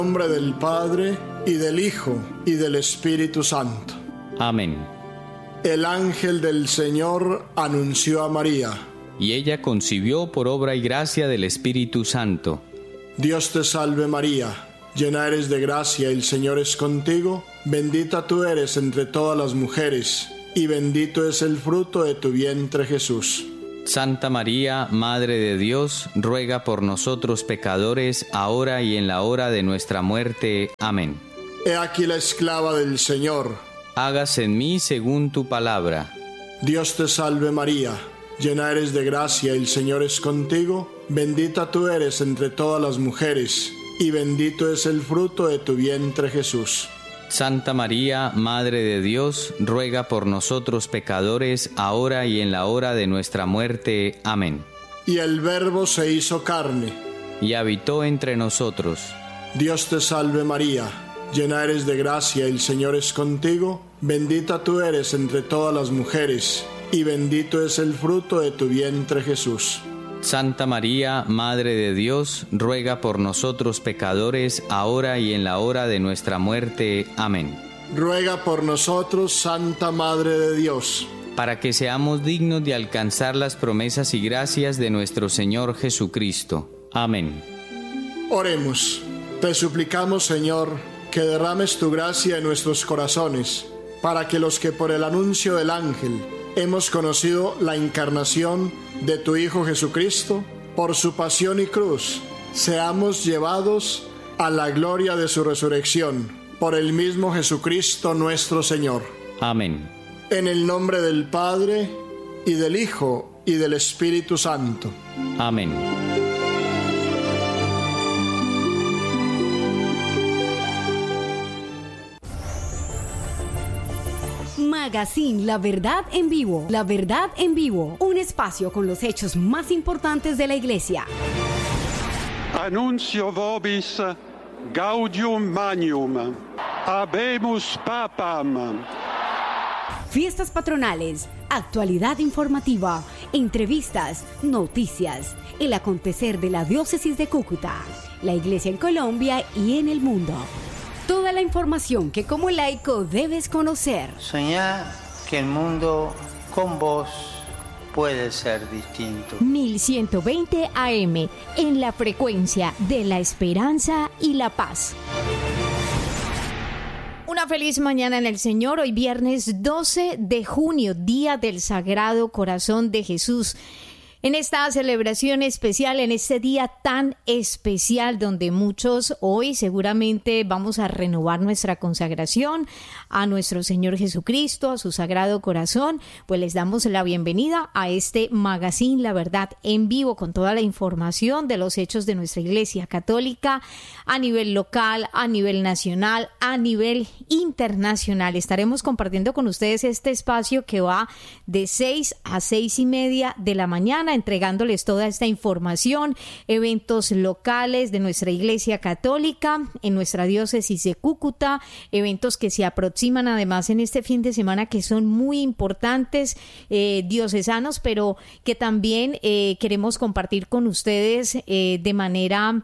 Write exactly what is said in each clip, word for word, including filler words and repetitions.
En nombre del Padre, y del Hijo, y del Espíritu Santo. Amén. El ángel del Señor anunció a María. Y ella concibió por obra y gracia del Espíritu Santo. Dios te salve María, llena eres de gracia, el Señor es contigo, bendita tú eres entre todas las mujeres, y bendito es el fruto de tu vientre Jesús. Santa María, Madre de Dios, ruega por nosotros pecadores, ahora y en la hora de nuestra muerte. Amén. He aquí la esclava del Señor. Hágase en mí según tu palabra. Dios te salve María, llena eres de gracia, el Señor es contigo, bendita tú eres entre todas las mujeres, y bendito es el fruto de tu vientre Jesús. Santa María, Madre de Dios, ruega por nosotros pecadores, ahora y en la hora de nuestra muerte. Amén. Y el Verbo se hizo carne, y habitó entre nosotros. Dios te salve María, llena eres de gracia, el Señor es contigo, bendita tú eres entre todas las mujeres, y bendito es el fruto de tu vientre Jesús. Santa María, Madre de Dios, ruega por nosotros pecadores, ahora y en la hora de nuestra muerte. Amén. Ruega por nosotros, Santa Madre de Dios, para que seamos dignos de alcanzar las promesas y gracias de nuestro Señor Jesucristo. Amén. Oremos. Te suplicamos, Señor, que derrames tu gracia en nuestros corazones, para que los que por el anuncio del ángel hemos conocido la encarnación de tu Hijo Jesucristo, por su pasión y cruz, seamos llevados a la gloria de su resurrección, por el mismo Jesucristo nuestro Señor. Amén. En el nombre del Padre, y del Hijo, y del Espíritu Santo. Amén. Magazine La Verdad en Vivo. La Verdad en Vivo. Un espacio con los hechos más importantes de la Iglesia. Annuncio vobis gaudium magnum. Habemus papam. Fiestas patronales, actualidad informativa, entrevistas, noticias, el acontecer de la diócesis de Cúcuta, la Iglesia en Colombia y en el mundo. Toda la información que como laico debes conocer. Soñá que el mundo con vos puede ser distinto. mil ciento veinte A M, en la frecuencia de la esperanza y la paz. Una feliz mañana en el Señor. Hoy viernes doce de junio, Día del Sagrado Corazón de Jesús. En esta celebración especial, en este día tan especial donde muchos hoy seguramente vamos a renovar nuestra consagración a nuestro Señor Jesucristo, a su Sagrado Corazón, pues les damos la bienvenida a este magazine La Verdad en Vivo con toda la información de los hechos de nuestra Iglesia Católica a nivel local, a nivel nacional, a nivel internacional. Estaremos compartiendo con ustedes este espacio que va de seis a seis y media de la mañana, entregándoles toda esta información, eventos locales de nuestra Iglesia Católica, en nuestra diócesis de Cúcuta, eventos que se aproximan además en este fin de semana que son muy importantes, eh, diocesanos, pero que también eh, queremos compartir con ustedes eh, de manera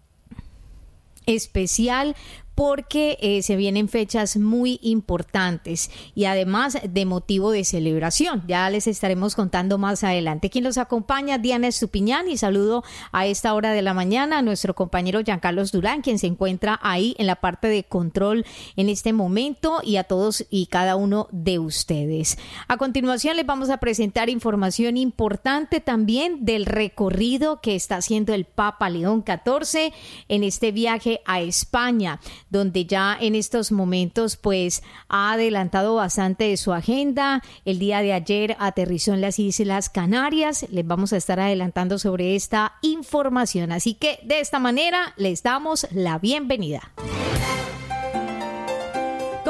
especial, porque eh, se vienen fechas muy importantes y además de motivo de celebración. Ya les estaremos contando más adelante. Quien los acompaña, Diana Estupiñán, y saludo a esta hora de la mañana a nuestro compañero Giancarlos Durán, quien se encuentra ahí en la parte de control en este momento, y a todos y cada uno de ustedes. A continuación les vamos a presentar información importante también del recorrido que está haciendo el Papa León catorce en este viaje a España, donde ya en estos momentos pues ha adelantado bastante de su agenda. El día de ayer aterrizó en las Islas Canarias. Les vamos a estar adelantando sobre esta información. Así que de esta manera les damos la bienvenida.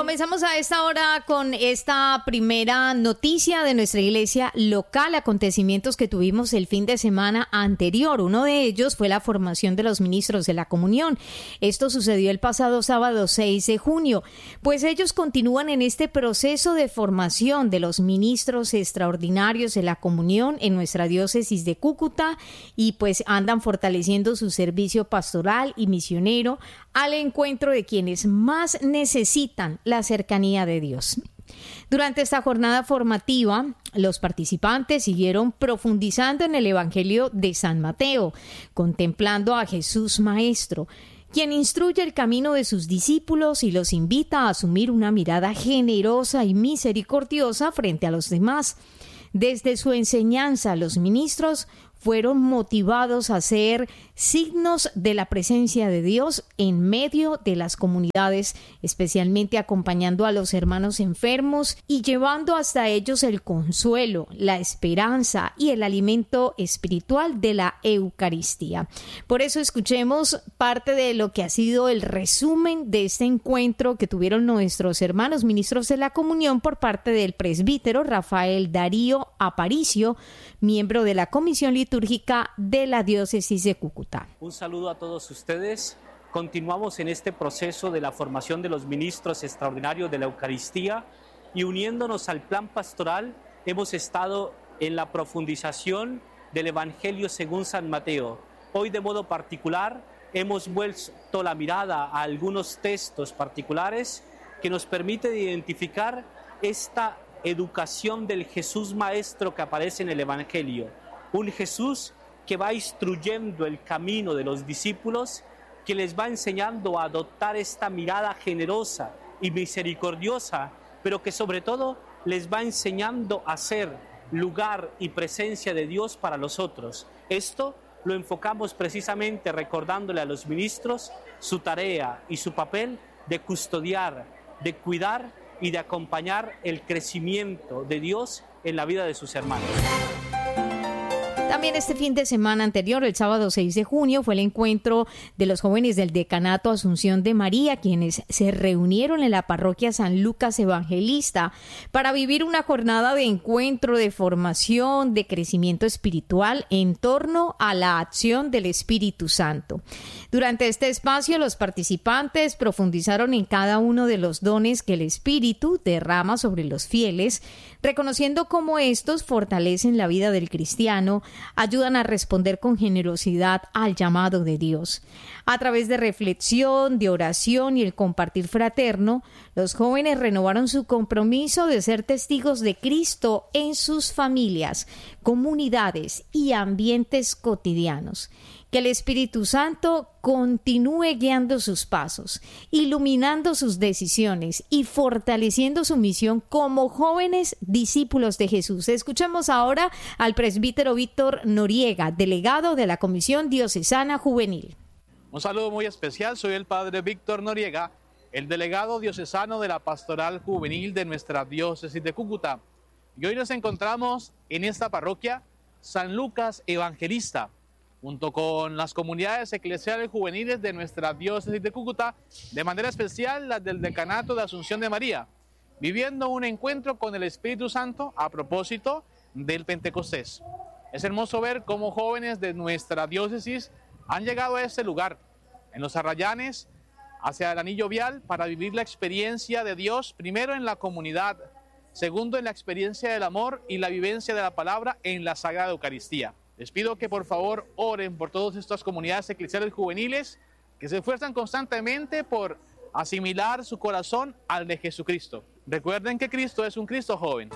Comenzamos a esta hora con esta primera noticia de nuestra iglesia local, acontecimientos que tuvimos el fin de semana anterior. Uno de ellos fue la formación de los ministros de la comunión. Esto sucedió el pasado sábado seis de junio, pues ellos continúan en este proceso de formación de los ministros extraordinarios de la comunión en nuestra diócesis de Cúcuta y pues andan fortaleciendo su servicio pastoral y misionero al encuentro de quienes más necesitan la cercanía de Dios. Durante esta jornada formativa, los participantes siguieron profundizando en el Evangelio de San Mateo, contemplando a Jesús Maestro, quien instruye el camino de sus discípulos y los invita a asumir una mirada generosa y misericordiosa frente a los demás. Desde su enseñanza, los ministros fueron motivados a ser signos de la presencia de Dios en medio de las comunidades, especialmente acompañando a los hermanos enfermos y llevando hasta ellos el consuelo, la esperanza y el alimento espiritual de la Eucaristía. Por eso escuchemos parte de lo que ha sido el resumen de este encuentro que tuvieron nuestros hermanos ministros de la comunión por parte del presbítero Rafael Darío Aparicio, miembro de la Comisión Litúrgica de la Diócesis de Cúcuta. Un saludo a todos ustedes. Continuamos en este proceso de la formación de los ministros extraordinarios de la Eucaristía y uniéndonos al plan pastoral, hemos estado en la profundización del Evangelio según San Mateo. Hoy de modo particular hemos vuelto la mirada a algunos textos particulares que nos permiten identificar esta educación del Jesús Maestro que aparece en el Evangelio. Un Jesús que va instruyendo el camino de los discípulos, que les va enseñando a adoptar esta mirada generosa y misericordiosa, pero que sobre todo les va enseñando a ser lugar y presencia de Dios para los otros. Esto lo enfocamos precisamente recordándole a los ministros su tarea y su papel de custodiar, de cuidar y de acompañar el crecimiento de Dios en la vida de sus hermanos. También este fin de semana anterior, el sábado seis de junio, fue el encuentro de los jóvenes del Decanato Asunción de María, quienes se reunieron en la parroquia San Lucas Evangelista para vivir una jornada de encuentro, de formación, de crecimiento espiritual en torno a la acción del Espíritu Santo. Durante este espacio, los participantes profundizaron en cada uno de los dones que el Espíritu derrama sobre los fieles, reconociendo cómo estos fortalecen la vida del cristiano, ayudan a responder con generosidad al llamado de Dios. A través de reflexión, de oración y el compartir fraterno, los jóvenes renovaron su compromiso de ser testigos de Cristo en sus familias, comunidades y ambientes cotidianos. Que el Espíritu Santo continúe guiando sus pasos, iluminando sus decisiones y fortaleciendo su misión como jóvenes discípulos de Jesús. Escuchamos ahora al presbítero Víctor Noriega, delegado de la Comisión Diocesana Juvenil. Un saludo muy especial, soy el padre Víctor Noriega, el delegado diocesano de la Pastoral Juvenil de nuestra diócesis de Cúcuta. Y hoy nos encontramos en esta parroquia San Lucas Evangelista, junto con las comunidades eclesiales juveniles de nuestra diócesis de Cúcuta, de manera especial las del Decanato de Asunción de María, viviendo un encuentro con el Espíritu Santo a propósito del Pentecostés. Es hermoso ver cómo jóvenes de nuestra diócesis han llegado a este lugar, en los Arrayanes, hacia el anillo vial, para vivir la experiencia de Dios, primero en la comunidad, segundo en la experiencia del amor y la vivencia de la palabra en la Sagrada Eucaristía. Les pido que por favor oren por todas estas comunidades eclesiales juveniles que se esfuerzan constantemente por asimilar su corazón al de Jesucristo. Recuerden que Cristo es un Cristo joven.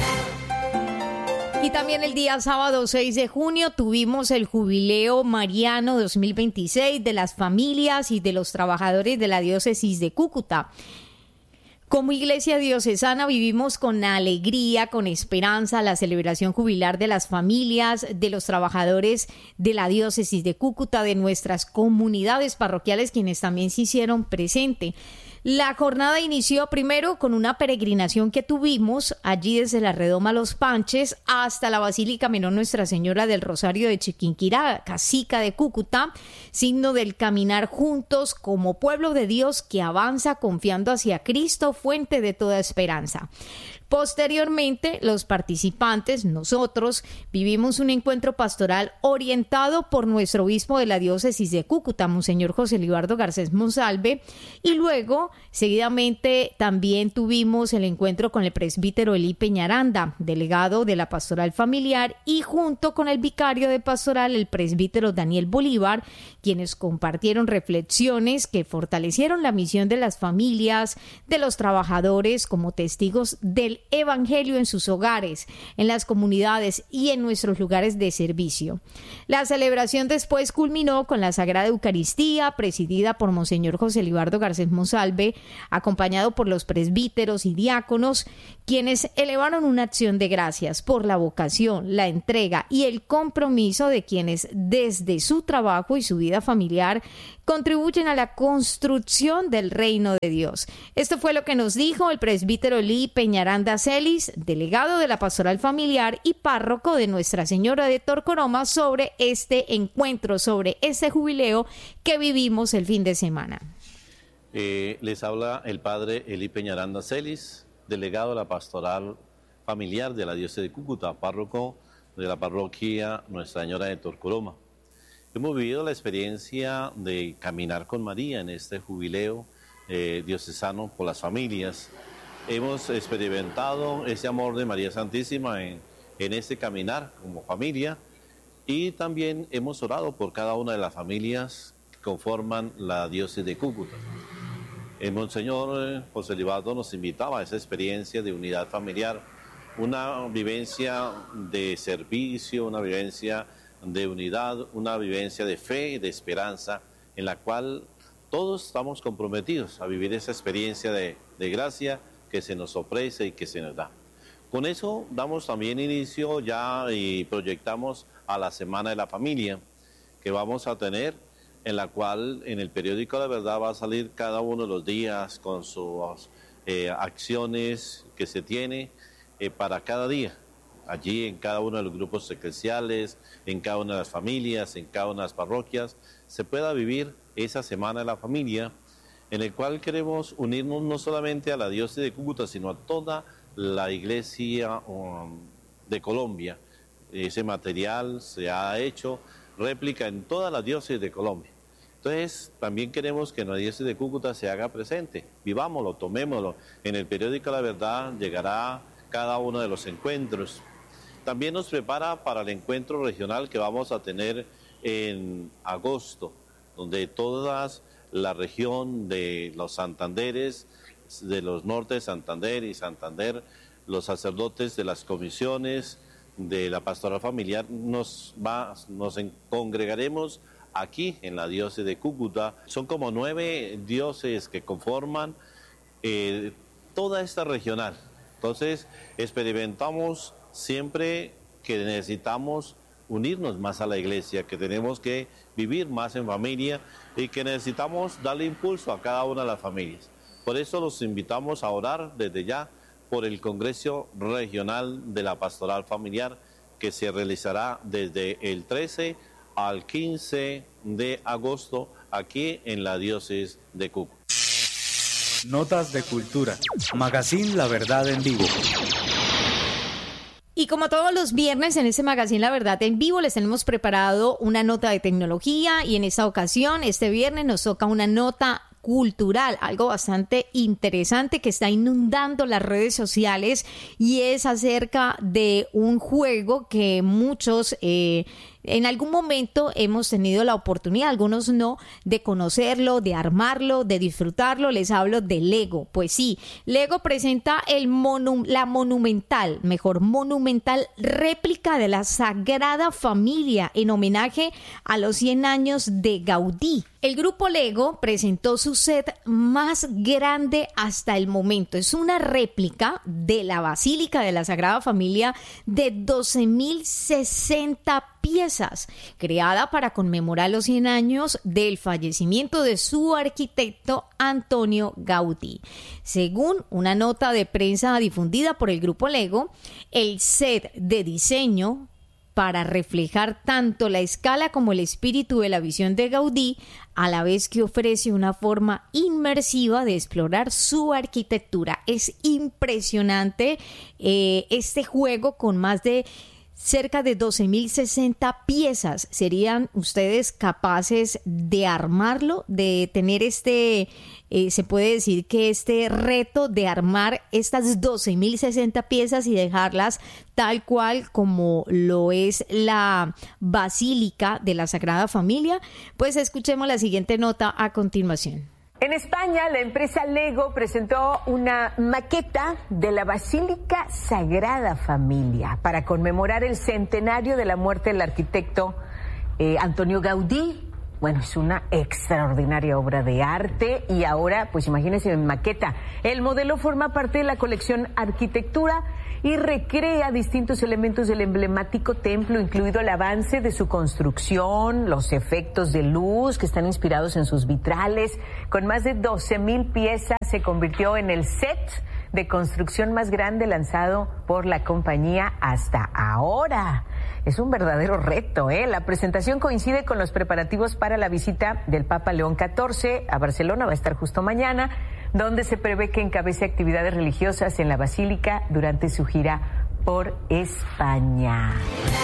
Y también el día sábado seis de junio tuvimos el Jubileo Mariano dos mil veintiséis de las familias y de los trabajadores de la diócesis de Cúcuta. Como iglesia diocesana vivimos con alegría, con esperanza, la celebración jubilar de las familias, de los trabajadores de la diócesis de Cúcuta, de nuestras comunidades parroquiales, quienes también se hicieron presente. La jornada inició primero con una peregrinación que tuvimos allí desde la Redoma Los Panches hasta la Basílica Menor Nuestra Señora del Rosario de Chiquinquirá, Casica de Cúcuta, signo del caminar juntos como pueblo de Dios que avanza confiando hacia Cristo, fuente de toda esperanza. Posteriormente, los participantes, nosotros, vivimos un encuentro pastoral orientado por nuestro obispo de la diócesis de Cúcuta, Monseñor José Libardo Garcés Monsalve, y luego, seguidamente, también tuvimos el encuentro con el presbítero Elí Peñaranda, delegado de la Pastoral Familiar, y junto con el vicario de Pastoral, el presbítero Daniel Bolívar, quienes compartieron reflexiones que fortalecieron la misión de las familias, de los trabajadores como testigos del Evangelio en sus hogares, en las comunidades y en nuestros lugares de servicio. La celebración después culminó con la Sagrada Eucaristía, presidida por Monseñor José Libardo Garcés Monsalve, acompañado por los presbíteros y diáconos, quienes elevaron una acción de gracias por la vocación, la entrega y el compromiso de quienes desde su trabajo y su vida familiar contribuyen a la construcción del reino de Dios. Esto fue lo que nos dijo el presbítero Elí Peñaranda Celis, delegado de la Pastoral Familiar y párroco de Nuestra Señora de Torcoroma, sobre este encuentro, sobre este jubileo que vivimos el fin de semana. Eh, les habla el padre Elí Peñaranda Celis, delegado de la Pastoral Familiar de la Diócesis de Cúcuta, párroco de la parroquia Nuestra Señora de Torcoroma. Hemos vivido la experiencia de caminar con María en este jubileo eh, diocesano por las familias. Hemos experimentado ese amor de María Santísima en, en este caminar como familia, y también hemos orado por cada una de las familias que conforman la diócesis de Cúcuta. El Monseñor José Libardo nos invitaba a esa experiencia de unidad familiar, una vivencia de servicio, una vivencia de unidad, una vivencia de fe y de esperanza, en la cual todos estamos comprometidos a vivir esa experiencia de, de gracia que se nos ofrece y que se nos da. Con eso damos también inicio ya y proyectamos a la Semana de la Familia que vamos a tener, en la cual en el periódico La Verdad va a salir cada uno de los días con sus eh, acciones que se tiene eh, para cada día. Allí en cada uno de los grupos eclesiales, en cada una de las familias, en cada una de las parroquias, se pueda vivir esa Semana de la Familia, en el cual queremos unirnos no solamente a la diócesis de Cúcuta, sino a toda la iglesia um, de Colombia. Ese material se ha hecho réplica en todas las diócesis de Colombia. Entonces, también queremos que en la diócesis de Cúcuta se haga presente. Vivámoslo, tomémoslo. En el periódico La Verdad llegará cada uno de los encuentros. También nos prepara para el encuentro regional que vamos a tener en agosto, donde toda la región de los Santanderes, de los norte de Santander y Santander, los sacerdotes de las comisiones de la pastoral familiar, nos, va, nos congregaremos aquí en la diócesis de Cúcuta. Son como nueve diócesis que conforman eh, toda esta regional. Entonces, experimentamos siempre que necesitamos unirnos más a la iglesia, que tenemos que vivir más en familia y que necesitamos darle impulso a cada una de las familias. Por eso los invitamos a orar desde ya por el Congreso Regional de la Pastoral Familiar, que se realizará desde el trece al quince de agosto aquí en la diócesis de Cúcuta. Notas de cultura. Magazine La Verdad en Vivo. Y como todos los viernes en este magazine La Verdad en Vivo les tenemos preparado una nota de tecnología, y en esta ocasión, este viernes, nos toca una nota cultural, algo bastante interesante que está inundando las redes sociales, y es acerca de un juego que muchos eh, en algún momento hemos tenido la oportunidad, algunos no, de conocerlo, de armarlo, de disfrutarlo. Les hablo de Lego. Pues sí, Lego presenta el monu- la monumental, mejor monumental réplica de la Sagrada Familia en homenaje a los cien años de Gaudí. El grupo Lego presentó su set más grande hasta el momento. Es una réplica de la Basílica de la Sagrada Familia de doce mil sesenta piezas, creada para conmemorar los cien años del fallecimiento de su arquitecto Antonio Gaudí. Según una nota de prensa difundida por el grupo Lego, el set de diseño para reflejar tanto la escala como el espíritu de la visión de Gaudí, a la vez que ofrece una forma inmersiva de explorar su arquitectura. Es impresionante eh, este juego con más de cerca de doce mil sesenta piezas. ¿Serían ustedes capaces de armarlo, de tener este, eh, se puede decir que este reto de armar estas doce mil sesenta piezas y dejarlas tal cual como lo es la Basílica de la Sagrada Familia? Pues escuchemos la siguiente nota a continuación. En España, la empresa Lego presentó una maqueta de la Basílica Sagrada Familia para conmemorar el centenario de la muerte del arquitecto eh, Antonio Gaudí. Bueno, es una extraordinaria obra de arte y ahora, pues imagínense en maqueta. El modelo forma parte de la colección Arquitectura y recrea distintos elementos del emblemático templo, incluido el avance de su construcción, los efectos de luz que están inspirados en sus vitrales. Con más de doce mil piezas se convirtió en el set de construcción más grande lanzado por la compañía hasta ahora. Es un verdadero reto, ¿eh? La presentación coincide con los preparativos para la visita del Papa León catorce a Barcelona. Va a estar justo mañana, donde se prevé que encabece actividades religiosas en la Basílica durante su gira por España.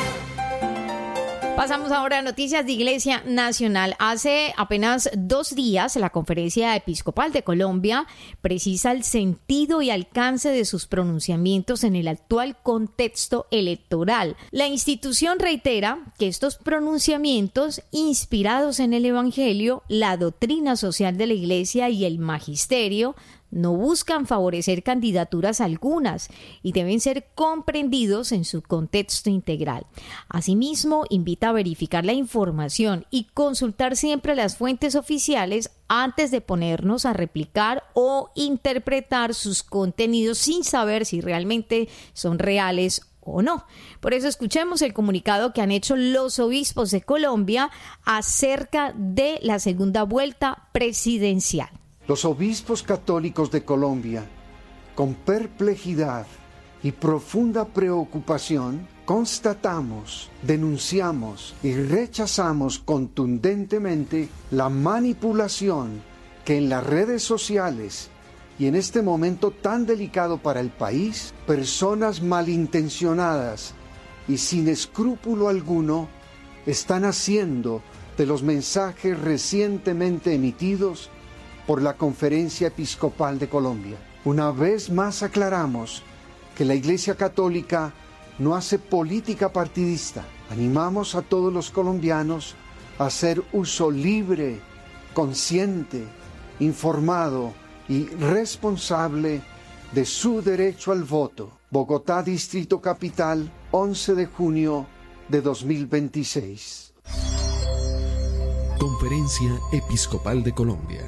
Pasamos ahora a noticias de Iglesia Nacional. Hace apenas dos días, la Conferencia Episcopal de Colombia precisa el sentido y alcance de sus pronunciamientos en el actual contexto electoral. La institución reitera que estos pronunciamientos, inspirados en el Evangelio, la doctrina social de la Iglesia y el magisterio, no buscan favorecer candidaturas algunas y deben ser comprendidos en su contexto integral. Asimismo, invita a verificar la información y consultar siempre las fuentes oficiales antes de ponernos a replicar o interpretar sus contenidos sin saber si realmente son reales o no. Por eso escuchemos el comunicado que han hecho los obispos de Colombia acerca de la segunda vuelta presidencial. Los obispos católicos de Colombia, con perplejidad y profunda preocupación, constatamos, denunciamos y rechazamos contundentemente la manipulación que en las redes sociales y en este momento tan delicado para el país, personas malintencionadas y sin escrúpulo alguno están haciendo de los mensajes recientemente emitidos por la Conferencia Episcopal de Colombia. Una vez más aclaramos que la Iglesia Católica no hace política partidista. Animamos a todos los colombianos a hacer uso libre, consciente, informado y responsable de su derecho al voto. Bogotá, Distrito Capital, once de junio de dos mil veintiséis. Conferencia Episcopal de Colombia.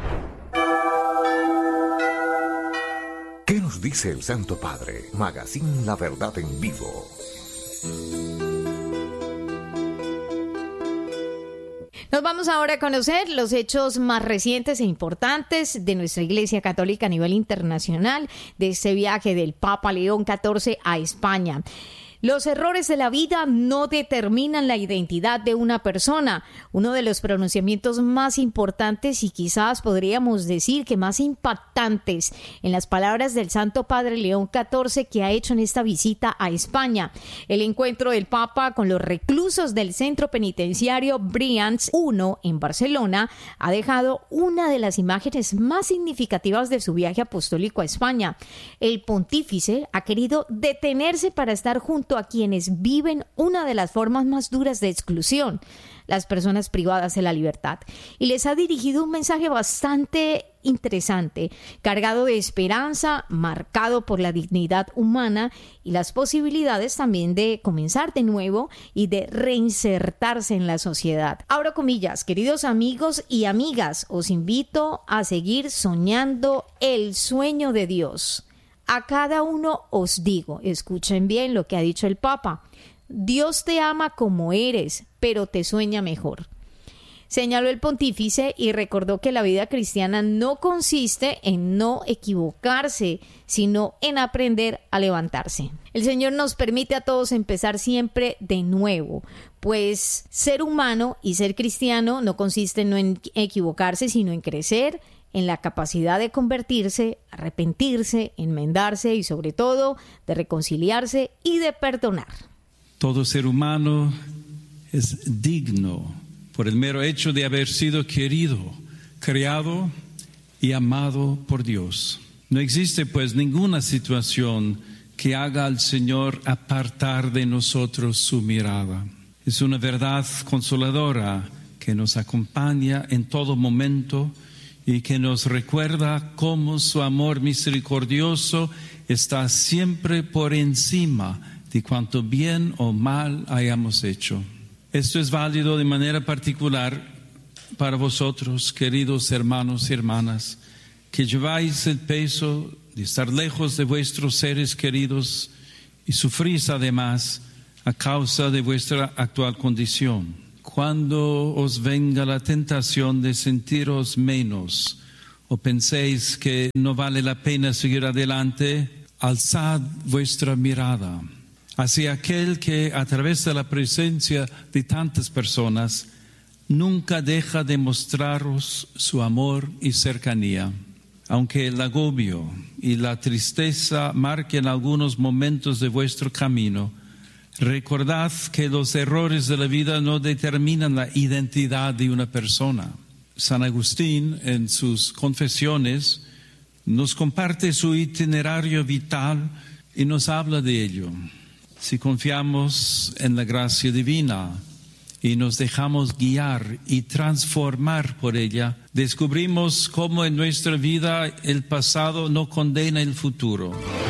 ¿Qué nos dice el Santo Padre? Magazine La Verdad en Vivo. Nos vamos ahora a conocer los hechos más recientes e importantes de nuestra Iglesia Católica a nivel internacional, de este viaje del Papa León catorce a España. Los errores de la vida no determinan la identidad de una persona. Uno de los pronunciamientos más importantes y quizás podríamos decir que más impactantes en las palabras del Santo Padre León catorce que ha hecho en esta visita a España. El encuentro del Papa con los reclusos del centro penitenciario Brians uno en Barcelona ha dejado una de las imágenes más significativas de su viaje apostólico a España. El pontífice ha querido detenerse para estar junto a quienes viven una de las formas más duras de exclusión, las personas privadas de la libertad, y les ha dirigido un mensaje bastante interesante, cargado de esperanza, marcado por la dignidad humana y las posibilidades también de comenzar de nuevo y de reinsertarse en la sociedad. Abro comillas, queridos amigos y amigas, os invito a seguir soñando el sueño de Dios. A cada uno os digo, escuchen bien lo que ha dicho el Papa, Dios te ama como eres, pero te sueña mejor. Señaló el pontífice y recordó que la vida cristiana no consiste en no equivocarse, sino en aprender a levantarse. El Señor nos permite a todos empezar siempre de nuevo, pues ser humano y ser cristiano no consiste no en equivocarse, sino en crecer, en la capacidad de convertirse, arrepentirse, enmendarse y sobre todo de reconciliarse y de perdonar. Todo ser humano es digno por el mero hecho de haber sido querido, creado y amado por Dios. No existe pues ninguna situación que haga al Señor apartar de nosotros su mirada. Es una verdad consoladora que nos acompaña en todo momento y que nos recuerda cómo su amor misericordioso está siempre por encima de cuanto bien o mal hayamos hecho. Esto es válido de manera particular para vosotros, queridos hermanos y hermanas, que lleváis el peso de estar lejos de vuestros seres queridos y sufrís además a causa de vuestra actual condición. Cuando os venga la tentación de sentiros menos o penséis que no vale la pena seguir adelante, alzad vuestra mirada hacia aquel que a través de la presencia de tantas personas nunca deja de mostraros su amor y cercanía. Aunque el agobio y la tristeza marquen algunos momentos de vuestro camino, recordad que los errores de la vida no determinan la identidad de una persona. San Agustín, en sus Confesiones, nos comparte su itinerario vital y nos habla de ello. Si confiamos en la gracia divina y nos dejamos guiar y transformar por ella, descubrimos cómo en nuestra vida el pasado no condena el futuro.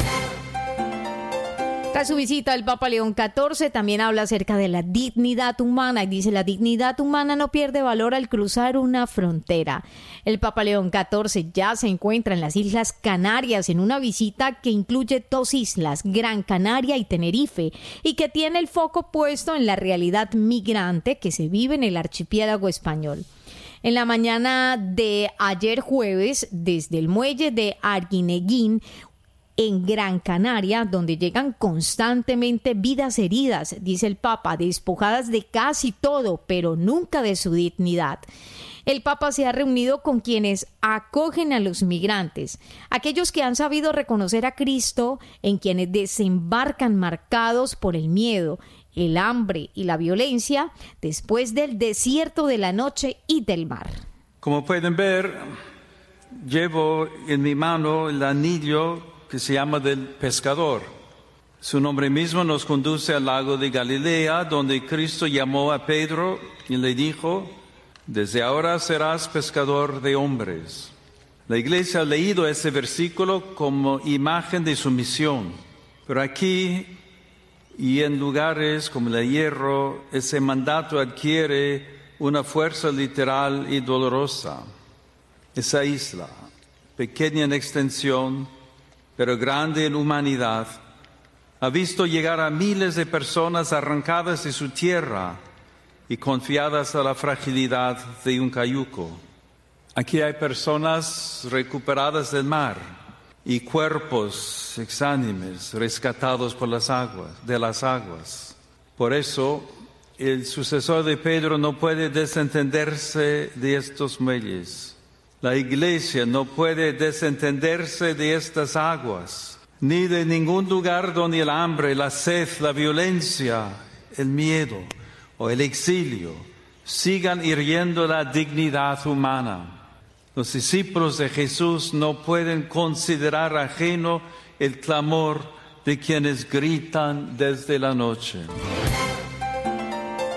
Tras su visita, el Papa León catorce también habla acerca de la dignidad humana y dice: la dignidad humana no pierde valor al cruzar una frontera. El Papa León catorce ya se encuentra en las Islas Canarias en una visita que incluye dos islas, Gran Canaria y Tenerife, y que tiene el foco puesto en la realidad migrante que se vive en el archipiélago español. En la mañana de ayer jueves, desde el muelle de Arguineguín, en Gran Canaria, donde llegan constantemente vidas heridas, dice el Papa, despojadas de casi todo, pero nunca de su dignidad. El Papa se ha reunido con quienes acogen a los migrantes, aquellos que han sabido reconocer a Cristo en quienes desembarcan marcados por el miedo, el hambre y la violencia después del desierto de la noche y del mar. Como pueden ver, llevo en mi mano el anillo que se llama del pescador. Su nombre mismo nos conduce al lago de Galilea, donde Cristo llamó a Pedro y le dijo: desde ahora serás pescador de hombres. La Iglesia ha leído ese versículo como imagen de su misión, pero aquí y en lugares como el Hierro, ese mandato adquiere una fuerza literal y dolorosa. Esa isla, pequeña en extensión, pero grande en humanidad, ha visto llegar a miles de personas arrancadas de su tierra y confiadas a la fragilidad de un cayuco. Aquí hay personas recuperadas del mar y cuerpos exánimes rescatados por las aguas, de las aguas. Por eso, el sucesor de Pedro no puede desentenderse de estos muelles. La Iglesia no puede desentenderse de estas aguas, ni de ningún lugar donde el hambre, la sed, la violencia, el miedo o el exilio sigan hiriendo la dignidad humana. Los discípulos de Jesús no pueden considerar ajeno el clamor de quienes gritan desde la noche.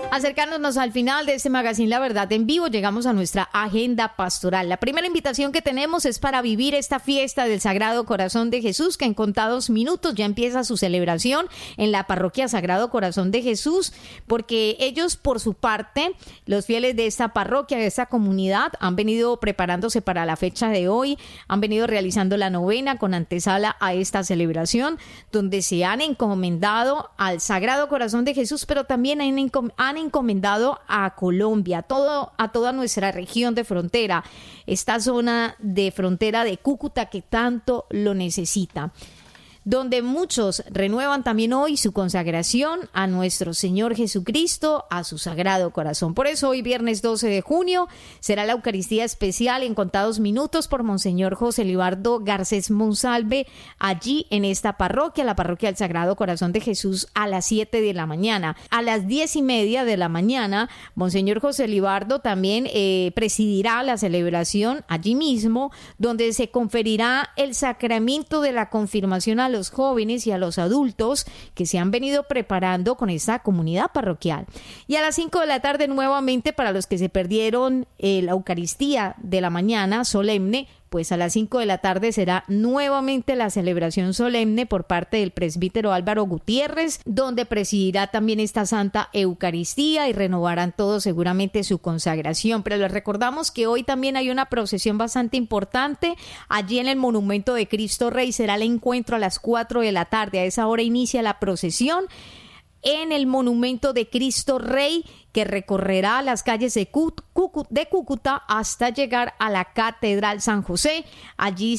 Acercándonos al final de este magazine La Verdad en Vivo, llegamos a nuestra agenda pastoral. La primera invitación que tenemos es para vivir esta fiesta del Sagrado Corazón de Jesús, que en contados minutos ya empieza su celebración en la parroquia Sagrado Corazón de Jesús, porque ellos, por su parte, los fieles de esta parroquia, de esta comunidad, han venido preparándose para la fecha de hoy, han venido realizando la novena con antesala a esta celebración, donde se han encomendado al Sagrado Corazón de Jesús, pero también han encomendado encomendado a Colombia, todo, a toda nuestra región de frontera, esta zona de frontera de Cúcuta que tanto lo necesita, donde muchos renuevan también hoy su consagración a nuestro Señor Jesucristo, a su Sagrado Corazón. Por eso hoy, viernes doce de junio, será la Eucaristía especial en contados minutos por Monseñor José Libardo Garcés Monsalve, allí en esta parroquia, la parroquia del Sagrado Corazón de Jesús, a las siete de la mañana. A las diez y media de la mañana, Monseñor José Libardo también eh, presidirá la celebración allí mismo, donde se conferirá el sacramento de la confirmación a los jóvenes y a los adultos que se han venido preparando con esta comunidad parroquial. Y a las cinco de la tarde, nuevamente, para los que se perdieron eh, la Eucaristía de la mañana solemne, pues a las cinco de la tarde será nuevamente la celebración solemne por parte del presbítero Álvaro Gutiérrez, donde presidirá también esta Santa Eucaristía y renovarán todos seguramente su consagración. Pero les recordamos que hoy también hay una procesión bastante importante allí en el Monumento de Cristo Rey. Será el encuentro a las cuatro de la tarde. A esa hora inicia la procesión en el Monumento de Cristo Rey, que recorrerá las calles de Cúcuta hasta llegar a la Catedral San José. Allí